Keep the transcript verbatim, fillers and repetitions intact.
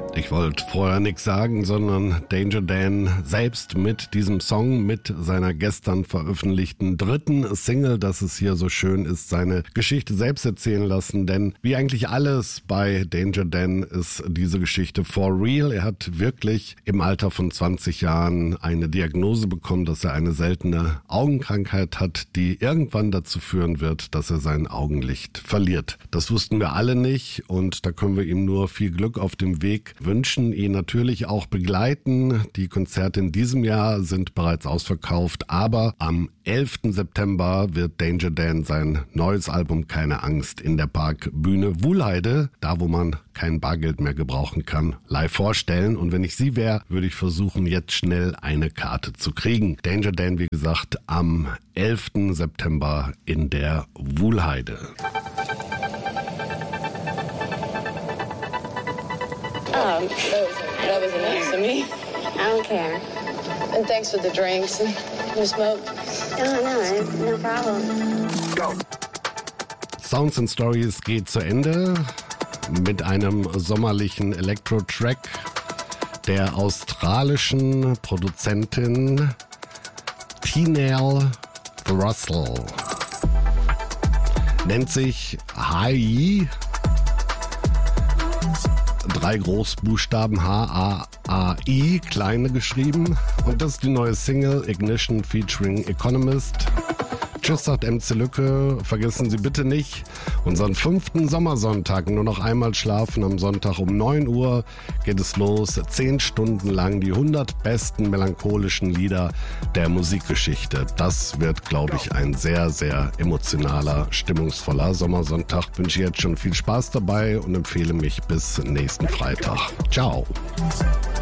Ich wollte vorher nichts sagen, sondern Danger Dan selbst mit diesem Song, mit seiner gestern veröffentlichten dritten Single, dass es hier so schön ist, seine Geschichte selbst erzählen lassen. Denn wie eigentlich alles bei Danger Dan ist diese Geschichte for real. Er hat wirklich im Alter von zwanzig Jahren eine Diagnose bekommen, dass er eine seltene Augenkrankheit hat, die irgendwann dazu führen wird, dass er sein Augenlicht verliert. Das wussten wir alle nicht und da können wir ihm nur viel Glück auf dem Weg wünschen, ihn natürlich auch begleiten. Die Konzerte in diesem Jahr sind bereits ausverkauft, aber am elften September wird Danger Dan sein neues Album Keine Angst in der Parkbühne Wuhlheide, da wo man kein Bargeld mehr gebrauchen kann, live vorstellen. Und wenn ich Sie wäre, würde ich versuchen, jetzt schnell eine Karte zu kriegen. Danger Dan, wie gesagt, am elften September in der Wuhlheide. Um, that was, that was nice of me. I don't care. And thanks for the drinks and the smoke. No, no, no problem. Go. Sounds and Stories geht zu Ende mit einem sommerlichen Elektro-Track der australischen Produzentin Tinel Russell. Nennt sich Hai. Drei Großbuchstaben H A A I, kleine geschrieben. Und das ist die neue Single Ignition featuring Economist. Tschüss, sagt M C Lücke. Vergessen Sie bitte nicht unseren fünften Sommersonntag. Nur noch einmal schlafen. Am Sonntag um neun Uhr geht es los. Zehn Stunden lang die hundert besten melancholischen Lieder der Musikgeschichte. Das wird, glaube ich, ein sehr, sehr emotionaler, stimmungsvoller Sommersonntag. Ich wünsche jetzt schon viel Spaß dabei und empfehle mich bis nächsten Freitag. Ciao.